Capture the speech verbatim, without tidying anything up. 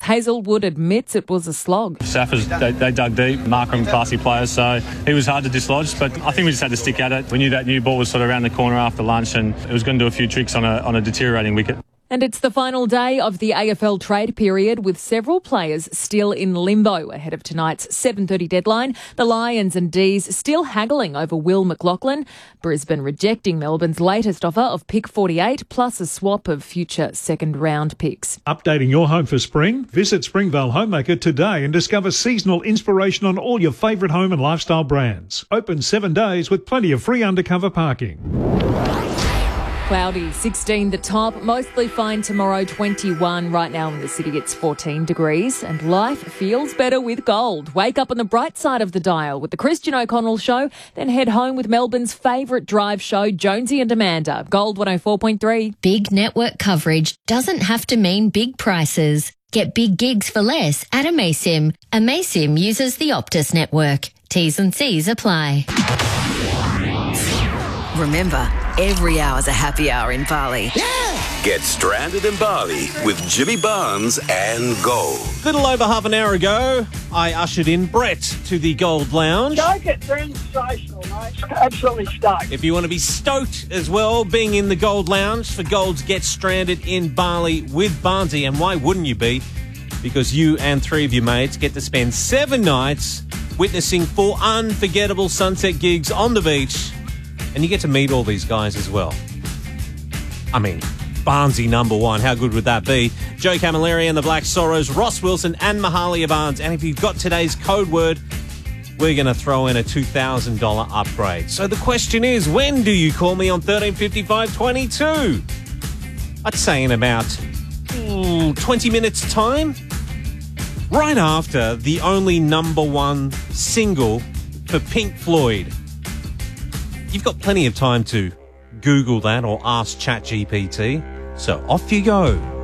Hazelwood admits it was a slog. Saffers, they, they dug deep. Markram, classy players, so he was hard to dislodge, but I think we just had to stick at it. We knew that new ball was sort of around the corner after lunch and it was going to do a few tricks on a, on a deteriorating wicket. And it's the final day of the A F L trade period with several players still in limbo ahead of tonight's seven thirty deadline. The Lions and D's still haggling over Will McLachlan. Brisbane rejecting Melbourne's latest offer of pick forty-eight plus a swap of future second round picks. Updating your home for spring? Visit Springvale Homemaker today and discover seasonal inspiration on all your favourite home and lifestyle brands. Open seven days with plenty of free undercover parking. Cloudy, sixteen the top, mostly fine tomorrow, twenty-one. Right now in the city it's fourteen degrees and life feels better with gold. Wake up on the bright side of the dial with the Christian O'Connell Show, then head home with Melbourne's favourite drive show, Jonesy and Amanda. Gold one oh four point three. Big network coverage doesn't have to mean big prices. Get big gigs for less at Amaysim. Amaysim uses the Optus network. T's and C's apply. Remember, every hour's a happy hour in Bali. Yeah! Get stranded in Bali with Jimmy Barnes and Gold. Little over half an hour ago, I ushered in Brett to the Gold Lounge. Stoked it, sensational, mate. Absolutely stoked. If you want to be stoked as well, being in the Gold Lounge for Gold's Get Stranded in Bali with Barnesy, and why wouldn't you be? Because you and three of your mates get to spend seven nights witnessing four unforgettable sunset gigs on the beach. And you get to meet all these guys as well. I mean, Barnesy number one. How good would that be? Joe Camilleri and the Black Sorrows, Ross Wilson and Mahalia Barnes. And if you've got today's code word, we're going to throw in a two thousand dollars upgrade. So the question is, when do you call me on thirteen fifty-five twenty-two? I'd say in about ooh, twenty minutes' time. Right after the only number one single for Pink Floyd. You've got plenty of time to Google that or ask ChatGPT. So off you go.